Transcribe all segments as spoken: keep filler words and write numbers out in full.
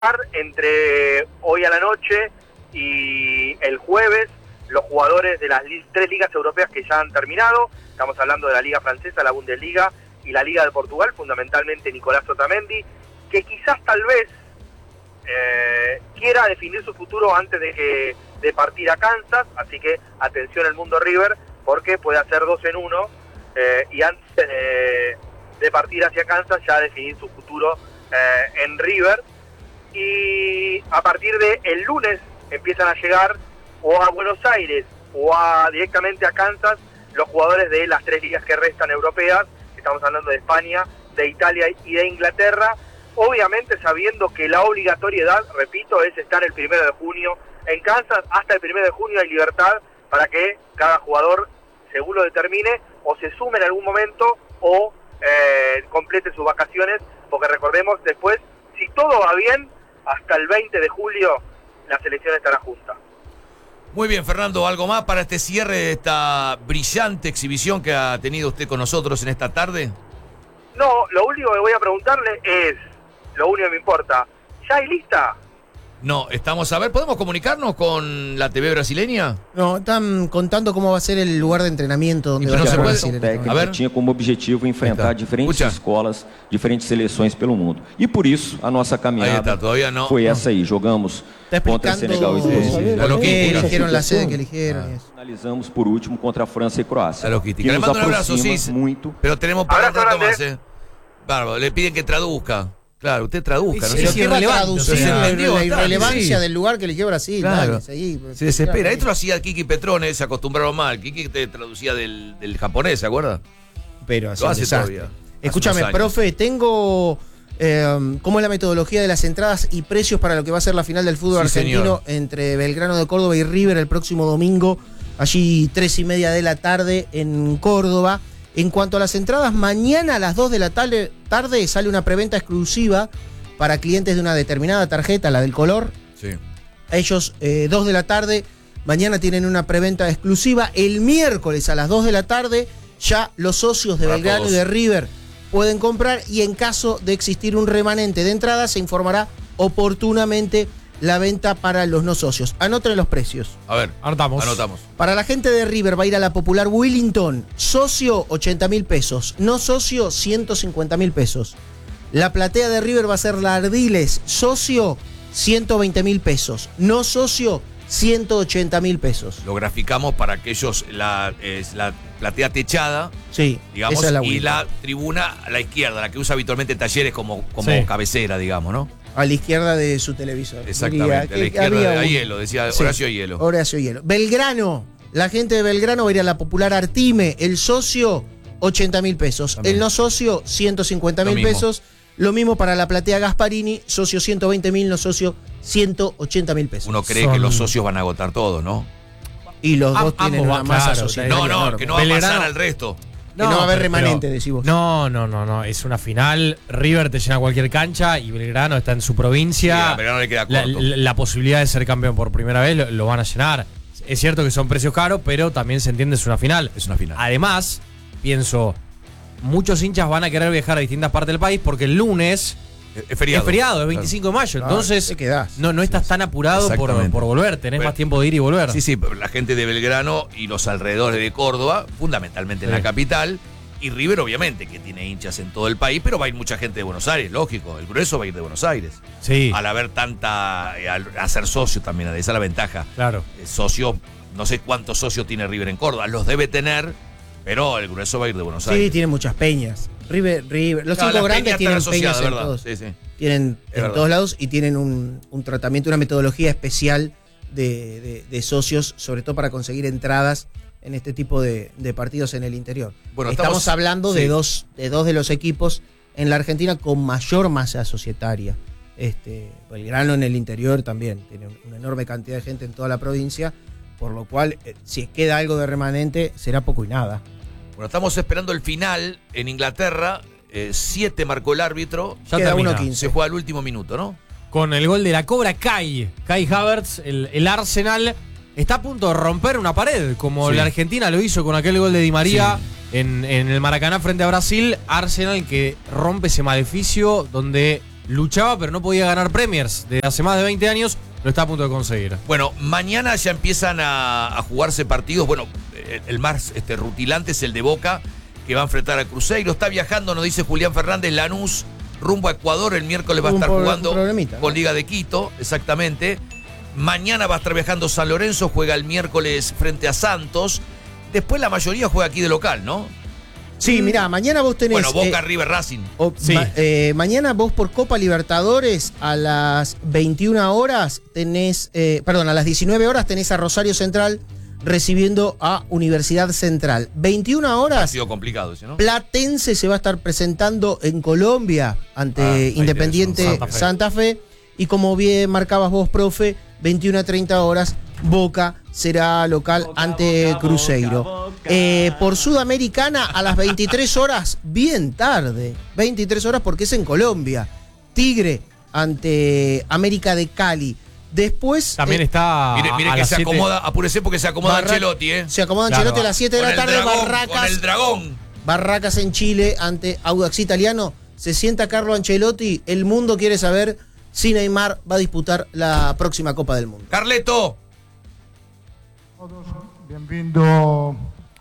Entre hoy a la noche y el jueves, los jugadores de las li- tres ligas europeas que ya han terminado. Estamos hablando de la Liga Francesa, la Bundesliga y la Liga de Portugal, fundamentalmente Nicolás Otamendi, que quizás tal vez eh, quiera definir su futuro antes de que de partir a Kansas, así que atención al mundo River, porque puede hacer dos en uno eh, y antes de, de partir hacia Kansas ya definir su futuro eh, en River. Y a partir de el lunes empiezan a llegar o a Buenos Aires o a directamente a Kansas los jugadores de las tres ligas que restan europeas. Estamos hablando de España, de Italia y de Inglaterra, obviamente sabiendo que la obligatoriedad, repito, es estar el primero de junio en Kansas. Hasta el primero de junio hay libertad para que cada jugador, según lo determine, o se sume en algún momento o eh, complete sus vacaciones, porque recordemos, después, si todo va bien, hasta el veinte de julio la selección estará junta. Muy bien, Fernando, ¿algo más para este cierre de esta brillante exhibición que ha tenido usted con nosotros en esta tarde? No, lo único que voy a preguntarle es, lo único que me importa, ¿ya hay lista? No, estamos a ver, ¿podemos comunicarnos con la T V brasileña? No, están contando cómo va a ser el lugar de entrenamiento donde va a no se estar puede. Brasil. técnica A ver. tinha como objetivo enfrentar diferentes Escucha. escolas, diferentes seleções pelo mundo. E por isso a nossa Ahí caminhada está, todavía no. foi essa aí. Jogamos Está contra explicando Senegal e Sí, sí, Espanha. sí. Lo por que qué quiera. eligieron la sede que eligieron. y eso. Finalizamos por último contra a França e Croácia. Claro, Kitty. Que Le nos mando un abrazo, aproxima sí. muito. Pero tenemos para un Abrazo rato más, grande. ¿eh? Bárbaro, le piden que traduzca. Claro, usted traduzca, ¿no? Sí, sé sí, qué va a relevante, traducir o sea, la, entendió la bastante, irrelevancia sí. del lugar que eligió Brasil. Claro. Dale, seguí. Se desespera. Claro. Esto lo hacía Kiki Petrone, se acostumbraron mal. Kiki te traducía del, del japonés, ¿se acuerda? Pero hace Lo un hace desastre. todavía. Hace Escúchame, unos años. profe, tengo eh, cómo es la metodología de las entradas y precios para lo que va a ser la final del fútbol Sí, argentino señor. entre Belgrano de Córdoba y River el próximo domingo, allí tres y media de la tarde en Córdoba. En cuanto a las entradas, mañana a las dos de la tarde, tarde sale una preventa exclusiva para clientes de una determinada tarjeta, la del color. Sí. Ellos, eh, dos de la tarde, mañana tienen una preventa exclusiva. El miércoles a las dos de la tarde, ya los socios de Para Belgrano todos. y de River pueden comprar, y en caso de existir un remanente de entrada, se informará oportunamente la venta para los no socios. Anoten los precios. A ver, Anotamos. anotamos. Para la gente de River va a ir a la popular Willington, socio ochenta mil pesos, no socio ciento cincuenta mil pesos. La platea de River va a ser la Ardiles, socio ciento veinte mil pesos, no socio ciento ochenta mil pesos. Lo graficamos para aquellos, la, es la platea techada, Sí, digamos, esa es la y Willington. la tribuna a la izquierda, la que usa habitualmente Talleres como, como Sí. cabecera, digamos, ¿no? A la izquierda de su televisor. Exactamente, Diría a la que izquierda había de un- Hielo, decía Sí, Horacio Hielo. Horacio Hielo. Belgrano, la gente de Belgrano va a ir a la popular Artime, el socio ochenta mil pesos, También. el no socio ciento cincuenta Lo mil mismo. pesos. Lo mismo para la platea Gasparini, socio ciento veinte mil, no socio ciento ochenta mil pesos. Uno cree Son- que los socios van a agotar todo, ¿no? Y los Am- dos tienen ambos una va- masa claro, societaria No, no, enorme. que no va a pasar Belgrano- al resto. Que no va a haber pero- remanente, pero- decís vos. No, no, no, no. Es una final. River te llena cualquier cancha y Belgrano está en su provincia. Sí, a Belgrano le queda la, corto. la- la posibilidad de ser campeón por primera vez lo, lo van a llenar. Es cierto que son precios caros, pero también se entiende es una final. Es una final. Además, pienso, muchos hinchas van a querer viajar a distintas partes del país porque el lunes Es es feriado. es feriado, es veinticinco de mayo. Claro, Entonces, te quedás. no, no estás tan apurado por, Exactamente. por volver. Tenés Pero- más tiempo de ir y volver. Sí, sí, pero la gente de Belgrano y los alrededores de Córdoba, fundamentalmente en Sí. la capital, y River obviamente, que tiene hinchas en todo el país, pero va a ir mucha gente de Buenos Aires, lógico, el grueso va a ir de Buenos Aires. Sí, Al haber tanta, eh, al a ser socio también, esa es la ventaja. claro. Eh, Socio, no sé cuántos socios tiene River en Córdoba, los debe tener, pero el grueso va a ir de Buenos Sí, Aires. tienen muchas peñas. River, River. Los Claro, cinco la grandes peña está tienen asociada, peñas en ¿verdad? todos. Sí, sí. Tienen Es en verdad. todos lados y tienen un, un tratamiento, una metodología especial de, de- de socios, sobre todo para conseguir entradas en este tipo de, de partidos en el interior. Bueno, estamos, estamos- hablando sí. de dos de dos de los equipos en la Argentina con mayor masa societaria. Este, Belgrano en el interior también tiene una enorme cantidad de gente en toda la provincia, por lo cual, eh, si queda algo de remanente, será poco y nada. Bueno, estamos esperando el final en Inglaterra, eh, siete marcó el árbitro, Ya Queda termina. uno quince. se juega al último minuto, ¿no? Con el gol de la Cobra Kai. Kai Havertz, el, el Arsenal, está a punto de romper una pared, como Sí. la Argentina lo hizo con aquel gol de Di María en, en el Maracaná frente a Brasil. Arsenal que rompe ese maleficio donde luchaba pero no podía ganar Premiers desde hace más de veinte años, lo está a punto de conseguir. Bueno, mañana ya empiezan a, a jugarse partidos. Bueno, el, el más este, rutilante es el de Boca, que va a enfrentar a Cruzeiro. Está viajando, nos dice Julián Fernández, Lanús rumbo a Ecuador. El miércoles va a Un estar pro- jugando un problemita, con ¿no? Liga de Quito, exactamente. Mañana va a estar viajando San Lorenzo, juega el miércoles frente a Santos. Después la mayoría juega aquí de local, ¿no? Sí, mirá, mañana vos tenés. Bueno, Boca, eh, River, Racing. o- Sí. ma- eh, mañana vos por Copa Libertadores a las veintiuna horas tenés. eh, perdón, a las diecinueve horas tenés a Rosario Central recibiendo a Universidad Central. veintiuna Ha horas. sido complicado ese, ¿no? Platense se va a estar presentando en Colombia ante Ah, ahí Independiente tenés un Santa Santa Fe. Fe. Y como bien marcabas vos, profe, veintiuna a treinta horas, Boca será local ante Cruzeiro. Eh, por Sudamericana a las veintitrés horas, bien tarde. veintitrés horas porque es en Colombia. Tigre ante América de Cali. Después. También eh, está. Mire, a- mire a que las se siete. acomoda, apúrese porque se acomoda Barra- Ancelotti, ¿eh? Se acomoda Claro, Ancelotti a las siete de Con la el tarde. dragón, con Barracas. el dragón. Barracas en Chile ante Audax Italiano. Se sienta Carlo Ancelotti. El mundo quiere saber si Neymar va a disputar la próxima Copa del Mundo. Carleto. Todos, bienvenido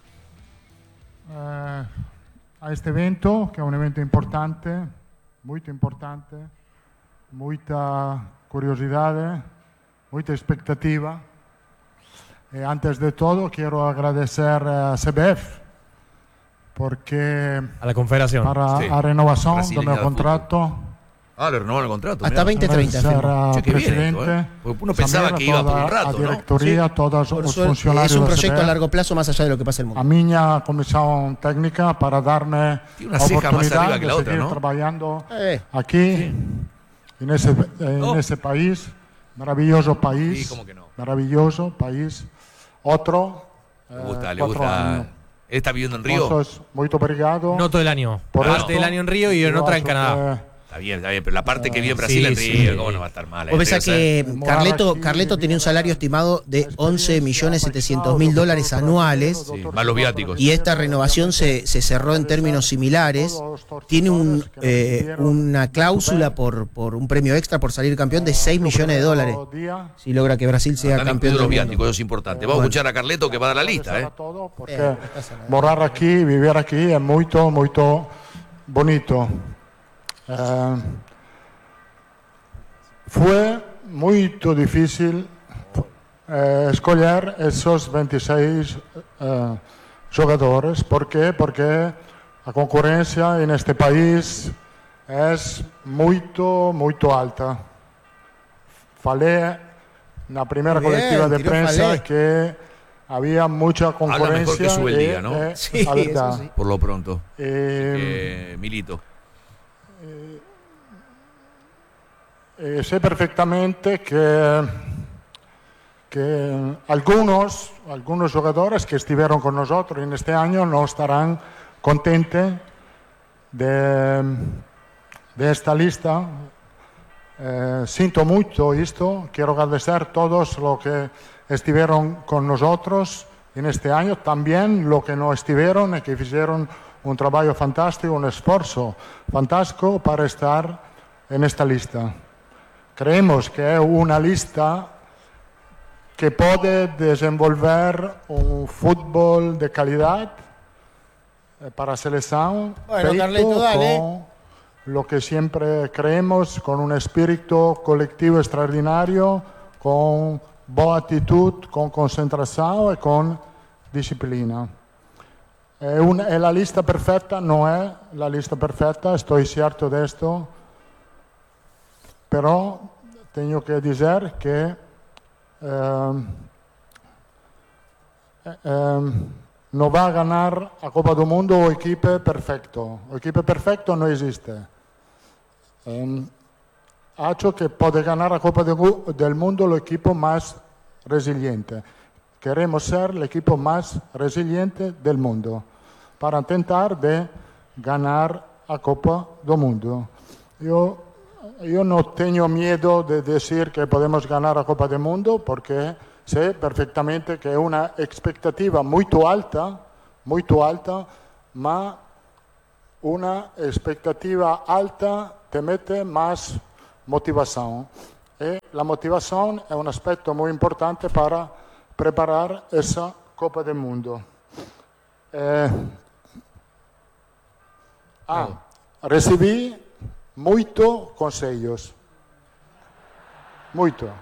eh, a este evento, que es un evento importante, muy importante, mucha curiosidad, mucha expectativa. Eh, antes de todo, quiero agradecer a C B F porque A la Confederación. para Sí. la renovación Brasileña del de contrato. Ah, le renovaron el contrato. Hasta mirá. veinte treinta. Agradecer firma. al Che, qué bien presidente, esto, ¿eh? Porque uno pensaba también que iba por un toda rato, la ¿no? directoría, Sí. todos Por los suerte, funcionarios es un de proyecto C B a F. largo plazo más allá de lo que pasa en el a mundo. miña comisión técnica para darme Tiene una la ceja más oportunidad arriba que la de otra, seguir ¿no? trabajando Eh. aquí, en, ese, en Oh. ese país, maravilloso país, Sí, cómo que no. maravilloso país, otro, Le eh, gusta, le cuatro gusta. años. Él está viviendo en Río. Entonces, muy obrigado. No todo el año. por Parte esto. del año en Río y en Yo otra en acho Canadá. que- Está bien, está bien, pero la parte que vive en Brasil Sí, en sí. Río, ¿cómo no va a estar mal? Vos pensás que Morar Carleto, aquí, Carleto tenía un salario estimado de once millones setecientos mil dólares anuales. Sí, más los viáticos. Y esta renovación se, se cerró en términos similares. Tiene un, eh, una cláusula por, por un premio extra por salir campeón de seis millones de dólares. Si logra que Brasil sea Están campeón incluidos los del mundo. viáticos, eso es importante. Vamos a escuchar a Carleto que va a dar la lista, ¿eh? Todo porque Eh, no pasa nada. morar aquí, vivir aquí es muy, muy bonito. Eh, fue muy difícil eh, escoger esos veintiséis eh, jugadores. ¿Por qué? Porque la concurrencia en este país es muy, muy alta. Falé en la primera Muy bien, colectiva de tiró prensa Falé. que había mucha mejor que concurrencia. Subeldía, y, ¿no? eh, Sí, la verdad. eso sí. Por lo pronto. Eh, Eh, Milito. eh, sé perfectamente que, que algunos, algunos jugadores que estuvieron con nosotros en este año no estarán contentos de, de esta lista. Eh, siento mucho esto. Quiero agradecer a todos los que estuvieron con nosotros en este año, también los que no estuvieron y que hicieron un trabajo fantástico, un esfuerzo fantástico para estar en esta lista. Creemos que es una lista que puede desenvolver un fútbol de calidad eh, para la selección, Bueno, feito Carleto, dale. con lo que siempre creemos, con un espíritu colectivo extraordinario, con buena actitud, con concentración y con disciplina. Eh, una, eh, la lista perfecta no es la lista perfecta, estoy cierto de esto, pero tengo que decir que eh, eh, no va a ganar a Copa del Mundo o equipo perfecto. O equipo perfecto no existe. Eh, ha hecho que puede ganar a Copa del Mundo el equipo más resiliente. Queremos ser el equipo más resiliente del mundo para intentar de ganar a Copa del Mundo. Yo, yo no tengo miedo de decir que podemos ganar a Copa del Mundo porque sé perfectamente que es una expectativa muy alta, muy alta, ma una expectativa alta te mete más motivación. Y la motivación es un aspecto muy importante para preparar esa Copa del Mundo. Eh, ah, recibí muchos consejos. Muito.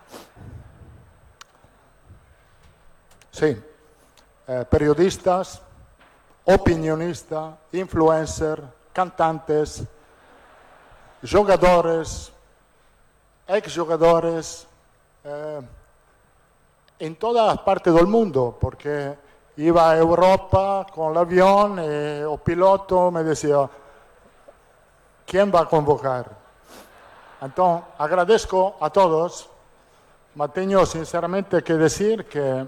Sí. Eh, periodistas, opinionistas, influencers, cantantes, jugadores, exjugadores, eh, en todas partes del mundo, porque iba a Europa con el avión y el piloto me decía, ¿quién va a convocar? Entonces, agradezco a todos, pero tengo sinceramente que decir que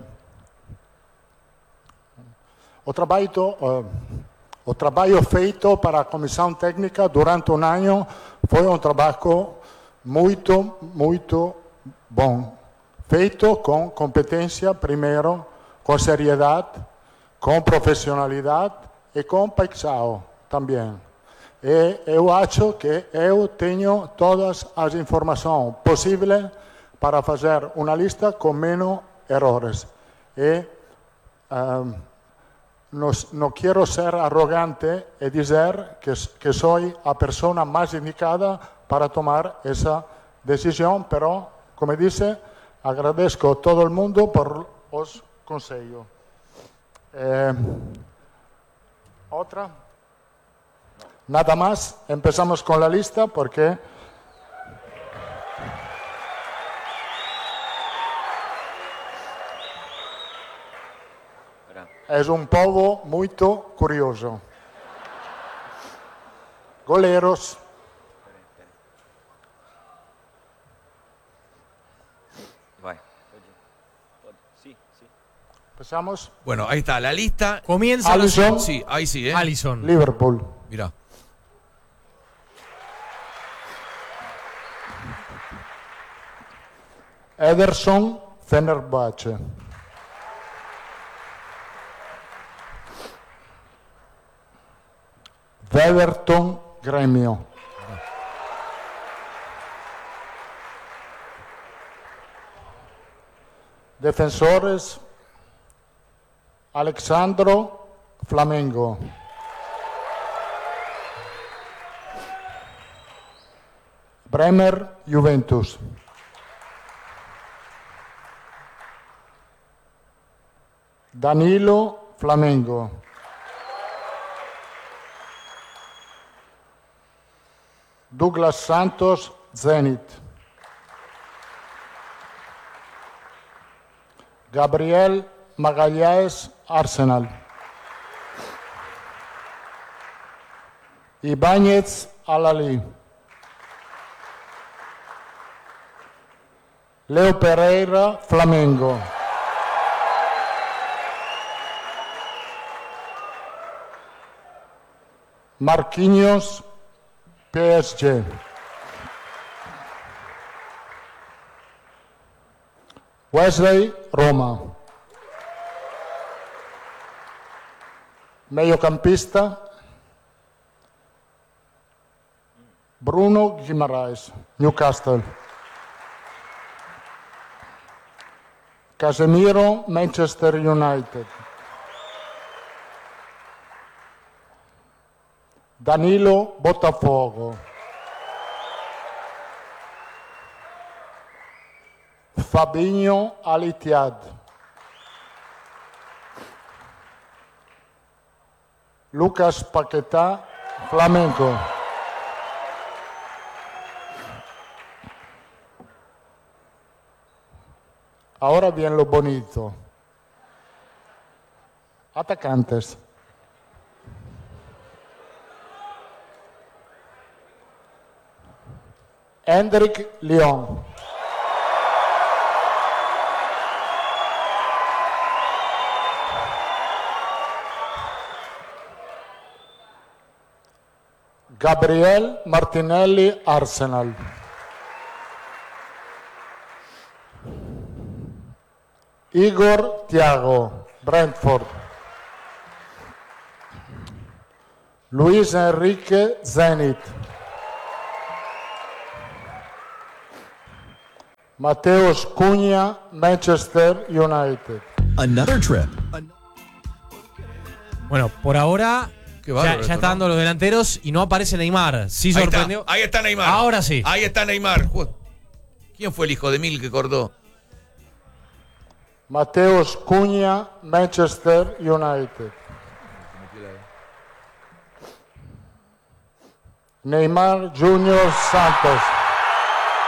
o trabalho, uh, o trabalho feito para a comissão técnica durante um ano foi um trabalho muito, muito bom. Feito com competência, primeiro, com seriedade, com profissionalidade e com paixão também. E eu acho que eu tenho todas as informações possíveis para fazer uma lista com menos erros. E um, no, no quero ser arrogante e dizer que, que sou a pessoa mais indicada para tomar essa decisão, pero, como disse, agradeço a todo o mundo por os conselhos. Eh, outra? Nada más, empezamos con la lista porque es un povo muy curioso. Goleros. Empezamos. Bueno, ahí está la lista. Comienza Alisson. la... Sí, ahí sí, ¿eh? Alisson. Liverpool. Mirá. Ederson, Fenerbahce. Everton, Gremio. Defensores, Alexandro, Flamengo. Bremer, Juventus. Danilo, Flamengo. Douglas Santos, Zenit. Gabriel Magalhães, Arsenal. Ibáñez, Al-Ahly. Leo Pereira, Flamengo. Marquinhos, P S G. Wesley, Roma. Mediocampista, Bruno Guimaraes, Newcastle. Casemiro, Manchester United. Danilo, Botafogo. Fabinho, Al-Ittihad. Lucas Paquetá, Flamengo. Ahora bien lo bonito. Atacantes. Hendrik Lyon. Gabriel Martinelli, Arsenal. Igor Thiago, Brentford. Luis Enrique, Zenit. Mateus Cunha, Manchester United. Another trip. Bueno, por ahora Qué ya, bárbaro ya esto, está ¿no? dando los delanteros y no aparece Neymar. Sí Ahí sorprendió. está, ahí está Neymar. Ahora sí. Ahí está Neymar. Ju- ¿Quién fue el hijo de Mil que cortó? Mateus Cunha, Manchester United. Neymar Junior Santos.